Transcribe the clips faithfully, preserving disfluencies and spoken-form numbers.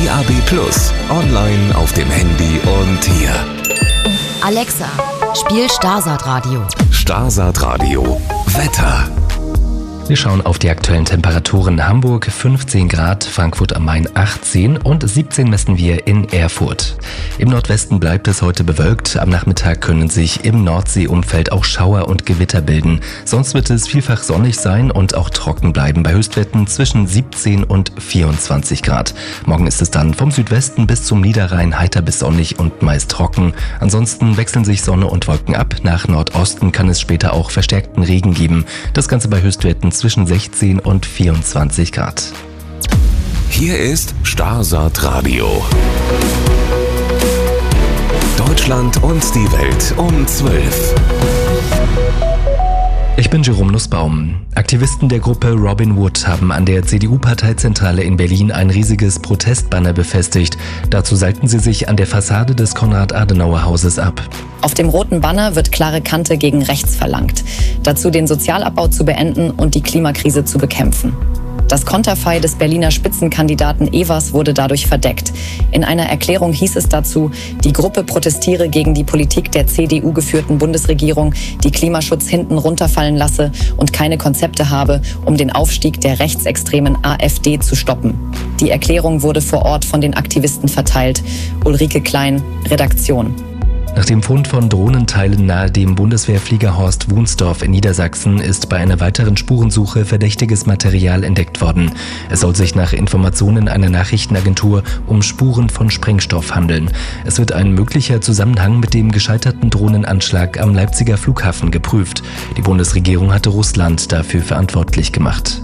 D A B plus, online auf dem Handy und hier. Alexa, spiel Starsat Radio. Starsat Radio. Wetter. Wir schauen auf die aktuellen Temperaturen. Hamburg fünfzehn Grad, Frankfurt am Main achtzehn und siebzehn messen wir in Erfurt. Im Nordwesten bleibt es heute bewölkt. Am Nachmittag können sich im Nordseeumfeld auch Schauer und Gewitter bilden. Sonst wird es vielfach sonnig sein und auch trocken bleiben bei Höchstwerten zwischen siebzehn und vierundzwanzig Grad. Morgen ist es dann vom Südwesten bis zum Niederrhein heiter bis sonnig und meist trocken. Ansonsten wechseln sich Sonne und Wolken ab. Nach Nordosten kann es später auch verstärkten Regen geben. Das Ganze bei Höchstwerten zwischen sechzehn und vierundzwanzig Grad. Hier ist Starsat Radio. Deutschland und die Welt um zwölf. Ich bin Jerome Nussbaum. Aktivisten der Gruppe Robin Wood haben an der C D U-Parteizentrale in Berlin ein riesiges Protestbanner befestigt. Dazu seilten sie sich an der Fassade des Konrad-Adenauer-Hauses ab. Auf dem roten Banner wird klare Kante gegen rechts verlangt. Dazu den Sozialabbau zu beenden und die Klimakrise zu bekämpfen. Das Konterfei des Berliner Spitzenkandidaten Evers wurde dadurch verdeckt. In einer Erklärung hieß es dazu, die Gruppe protestiere gegen die Politik der C D U-geführten Bundesregierung, die Klimaschutz hinten runterfallen lasse und keine Konzepte habe, um den Aufstieg der rechtsextremen AfD zu stoppen. Die Erklärung wurde vor Ort von den Aktivisten verteilt. Ulrike Klein, Redaktion. Nach dem Fund von Drohnenteilen nahe dem Bundeswehrflieger Horst Wunsdorf in Niedersachsen ist bei einer weiteren Spurensuche verdächtiges Material entdeckt worden. Es soll sich nach Informationen einer Nachrichtenagentur um Spuren von Sprengstoff handeln. Es wird ein möglicher Zusammenhang mit dem gescheiterten Drohnenanschlag am Leipziger Flughafen geprüft. Die Bundesregierung hatte Russland dafür verantwortlich gemacht.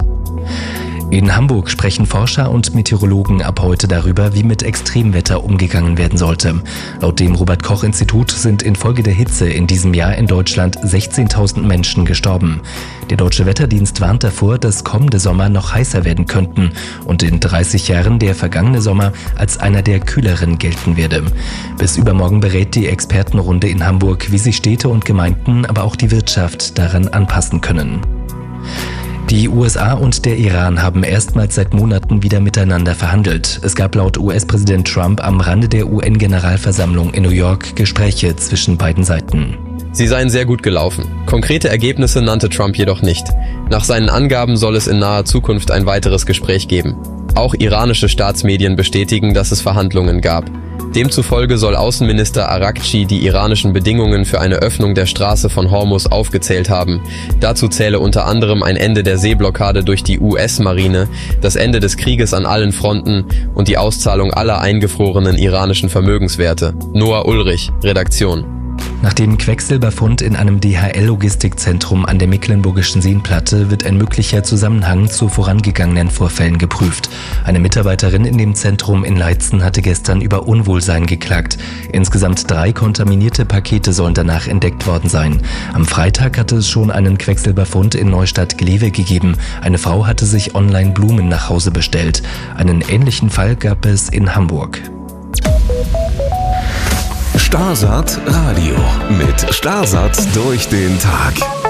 In Hamburg sprechen Forscher und Meteorologen ab heute darüber, wie mit Extremwetter umgegangen werden sollte. Laut dem Robert-Koch-Institut sind infolge der Hitze in diesem Jahr in Deutschland sechzehntausend Menschen gestorben. Der Deutsche Wetterdienst warnt davor, dass kommende Sommer noch heißer werden könnten und in dreißig Jahren der vergangene Sommer als einer der kühleren gelten werde. Bis übermorgen berät die Expertenrunde in Hamburg, wie sich Städte und Gemeinden, aber auch die Wirtschaft daran anpassen können. Die U S A und der Iran haben erstmals seit Monaten wieder miteinander verhandelt. Es gab laut U S-Präsident Trump am Rande der U N-Generalversammlung in New York Gespräche zwischen beiden Seiten. Sie seien sehr gut gelaufen. Konkrete Ergebnisse nannte Trump jedoch nicht. Nach seinen Angaben soll es in naher Zukunft ein weiteres Gespräch geben. Auch iranische Staatsmedien bestätigen, dass es Verhandlungen gab. Demzufolge soll Außenminister Arakci die iranischen Bedingungen für eine Öffnung der Straße von Hormuz aufgezählt haben. Dazu zähle unter anderem ein Ende der Seeblockade durch die U S-Marine, das Ende des Krieges an allen Fronten und die Auszahlung aller eingefrorenen iranischen Vermögenswerte. Noah Ulrich, Redaktion. Nach dem Quecksilberfund in einem D H L-Logistikzentrum an der Mecklenburgischen Seenplatte wird ein möglicher Zusammenhang zu vorangegangenen Vorfällen geprüft. Eine Mitarbeiterin in dem Zentrum in Leitzen hatte gestern über Unwohlsein geklagt. Insgesamt drei kontaminierte Pakete sollen danach entdeckt worden sein. Am Freitag hatte es schon einen Quecksilberfund in Neustadt-Glewe gegeben. Eine Frau hatte sich online Blumen nach Hause bestellt. Einen ähnlichen Fall gab es in Hamburg. Starsat Radio mit Starsat durch den Tag.